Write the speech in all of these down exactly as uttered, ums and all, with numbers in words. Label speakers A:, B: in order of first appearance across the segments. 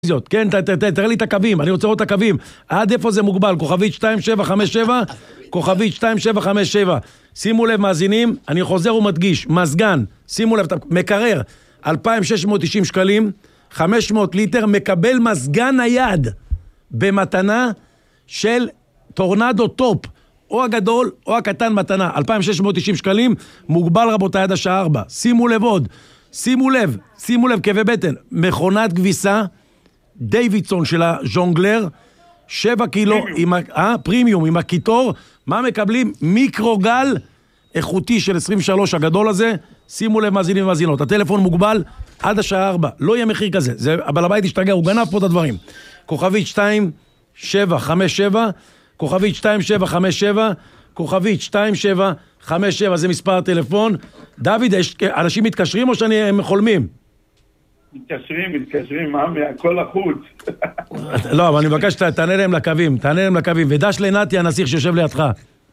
A: כן, תראה לי את הקווים, אני רוצה לראות את הקווים. עד איפה זה מוגבל? כוכבית שתיים שבע חמש שבע, כוכבית שתיים שבע חמש שבע. שימו לב מאזינים, אני חוזר ומדגיש, מזגן, שימו לב, מקרר, אלפיים שש מאות תשעים שקלים, חמש מאות ליטר, מקבל מזגן נייד, במתנה של טורנדו טופ, או הגדול או הקטן מתנה, אלפיים שש מאות תשעים שקלים, מוגבל רבותיי עד השעה ארבע. שימו לב עוד, שימו לב, שימו לב כאבי בטן, מכונת כביסה, דיווידסון של הז'ונגלר, שבע קילו, עם, אה, פרימיום, עם הקיטור, מה מקבלים? מיקרוגל איכותי של עשרים ושלוש הגדול הזה, שימו לב מאזינים ומאזינות, הטלפון מוגבל עד השעה ארבע, לא יהיה מחיר כזה, זה, אבל הבית ישתגע, הוא גנב פה את הדברים. כוכבית שתיים שבע חמש שבע, כוכבית שתיים שבע חמש שבע, כוכבית שתיים שבע חמש שבע, זה מספר הטלפון. דוד, יש, אנשים מתקשרים או שהם חולמים?
B: מתקשרים, מתקשרים, מה, מהכל החוץ.
A: לא, אבל אני מבקש, תענה להם לקווים, תענה להם לקווים, ודש לנתי הנסיך שיושב לידך.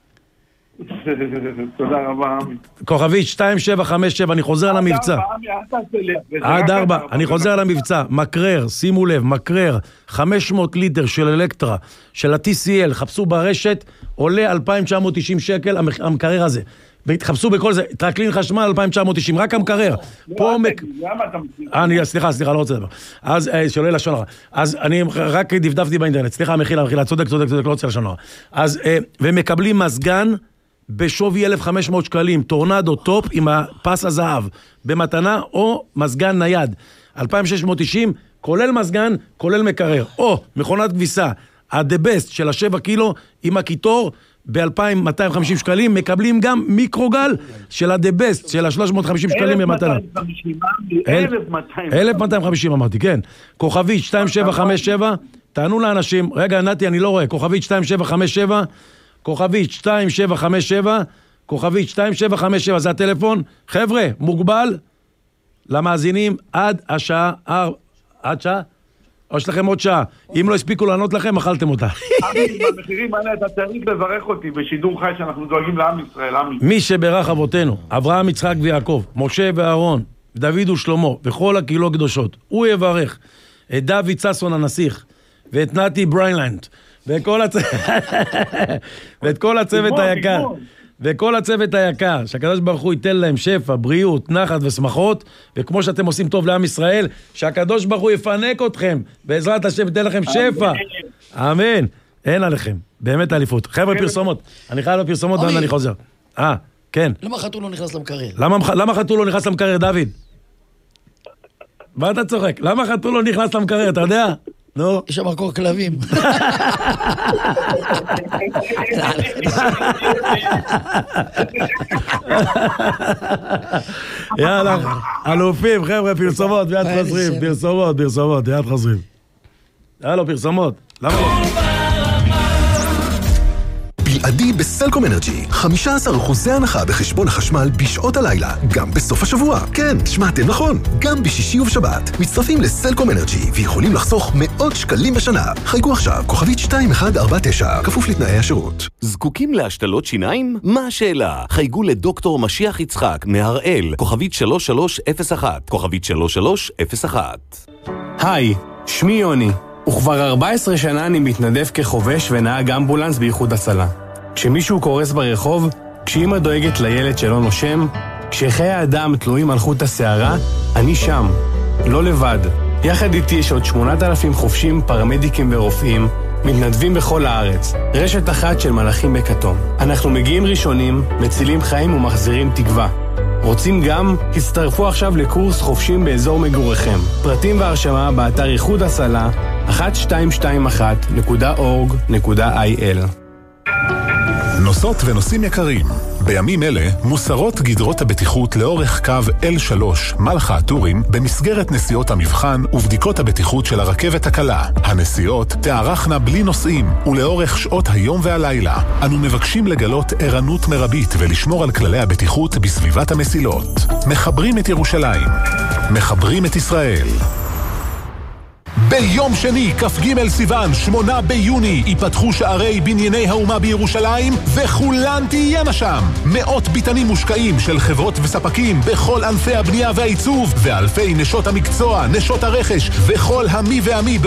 B: תודה רבה.
A: כוכבית שתיים שבע חמש שבע, אני חוזר על המבצע. עד ארבע, אני חוזר על המבצע. מקרר, שימו לב, מקרר, חמש מאות ליטר של אלקטרה, של ה-טי סי אל, חפשו ברשת, עולה אלפיים תשע מאות תשעים שקל, המקרר הזה. ותחפשו בכל זה, טרקלין חשמל אלפיים תשע מאות תשעים, רק המקרר. פה מק...
B: למה אתה מסתכל?
A: אני, סליחה, סליחה, לא רוצה לדבר. אז, שלא לשון הרע. אז אני רק דפדפתי באינטרנט, סליחה, מחילה, מחילה, צודק, צודק, צודק, לא רוצה לשון הרע. אז, ומקבלים מזגן בשווי אלף וחמש מאות שקלים, טורנדו טופ עם הפס הזהב, במתנה, או מזגן נייד. אלפיים שש מאות תשעים, כולל מזגן, כולל מקרר. או מכונת כביסה, ה-The Best של השבע קילו, עם הקיטור, ב-אלפיים מאתיים וחמישים שקלים, מקבלים גם מיקרוגל של ה-The Best, של ה-שלוש מאות וחמישים שקלים במתנה. אלף מאתיים וחמישים אמרתי, כן. כוכבית שתיים שבע חמש שבע, תענו לאנשים, רגע, נתי, אני לא רואה, כוכבית שתיים שבע חמש שבע, כוכבית שתיים שבע חמש שבע, כוכבית שתיים שבע חמש שבע, זה הטלפון. חבר'ה, מוגבל למאזינים עד השעה, עד שעה? או שלכם עוד שעה. אם לא הספיקו לענות לכם, אכלתם אותה.
B: במחירים האלה אתה צריך לברך אותי בשידור חי שאנחנו דואגים לעם ישראל.
A: מי שברך אבותינו, אברהם, יצחק ויעקב, משה ואהרון, דוד ושלמה, וכל הקהילות הקדושות, הוא יברך את דוד ששון הנסיך, ואת נתי בריינלנד, וכל הצוות, ואת כל הצוות היקר, וכל הצוות היקר, שהקדוש ברוך הוא ייתן להם שפע, בריאות, נחת ושמחות, וכמו שאתם עושים טוב לעם ישראל, שהקדוש ברוך הוא יפנק אתכם, בעזרת השם ייתן לכם שפע. אמן. אין עליכם, באמת אליפות. חבר'ה, פרסומות. אני חייב לפרסומות ואני אני חוזר. אה, כן.
C: למה חתול לא נכנס למקרר?
A: למה חתול לא נכנס למקרר, דוד? מה אתה צוחק? למה חתול לא נכנס למקרר, אתה יודע? נו.
C: יש שם מקור כלבים.
A: יאללה, אלופים, חבר'ה, פרסומות, ויד חוזרים, פרסומות, פרסומות, ויד חוזרים. יאללה, פרסומות. למה לא?
D: בלעדי בסלקום אנרג'י, חמישה עשר אחוז הנחה בחשבון החשמל בשעות הלילה, גם בסוף השבוע. כן, שמעתם נכון, גם בשישי ובשבת. מצטרפים לסלקום אנרג'י ויכולים לחסוך מאות שקלים בשנה. חייגו עכשיו, כוכבית שתיים אחת ארבע תשע, כפוף לתנאי השירות.
E: זקוקים להשתלות שיניים? מה השאלה? חייגו לדוקטור משיח יצחק מהראל, כוכבית שלוש שלוש אפס אחת, כוכבית שלוש שלוש אפס אחת.
F: היי, שמי יוני. וכבר ארבע עשרה שנה אני מתנדב כחובש ונהג אמבולנס באיחוד הצלה. כשמישהו קורס ברחוב, כשאמא דואגת לילד שלא נושם, כשחיי האדם תלויים על חוט השערה, אני שם, לא לבד. יחד איתי יש עוד שמונת אלפים חובשים, פרמדיקים ורופאים, מתנדבים בכל הארץ. רשת אחת של מלאכים בכתום. אנחנו מגיעים ראשונים, מצילים חיים ומחזירים תקווה. רוצים גם? הצטרפו עכשיו לקורס חובשים באזור מגוריכם. פרטים והרשמה באתר איחוד הצלה אחת שתיים שתיים אחת נקודה אורג נקודה איי אל.
G: נוסעות ונוסעים יקרים, בימים אלה מוסרות גדרות הבטיחות לאורך קו אל שלוש מלחה הטורים במסגרת נסיעות המבחן ובדיקות הבטיחות של הרכבת הקלה. הנסיעות תארכנה בלי נוסעים ולאורך שעות היום והלילה. אנו מבקשים לגלות ערנות מרבית ולשמור על כללי הבטיחות בסביבת המסילות. מחברים את ירושלים, מחברים את ישראל. ביום שני, כ"ג סיוון, שמונה ביוני, ייפתחו שערי בנייני האומה בירושלים, וכולן תהיינה שם. מאות ביטנים מושקעים של חברות וספקים בכל ענפי הבנייה והעיצוב, ואלפי נשות המקצוע, נשות הרכש, וכל המי והמי